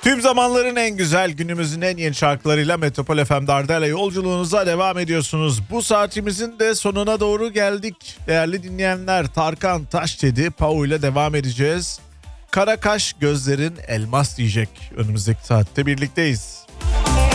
Tüm zamanların en güzel, günümüzün en yeni şarkılarıyla Metropol FM Dardar'la yolculuğunuza devam ediyorsunuz. Bu saatimizin de sonuna doğru geldik. Değerli dinleyenler, Tarkan Taşdedi, Pau ile devam edeceğiz. Kara kaş gözlerin elmas diyecek. Önümüzdeki saatte birlikteyiz.